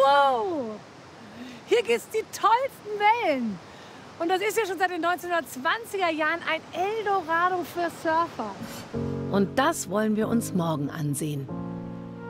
Wow! Hier gibt's die tollsten Wellen. Und das ist ja schon seit den 1920er Jahren ein Eldorado für Surfer. Und das wollen wir uns morgen ansehen.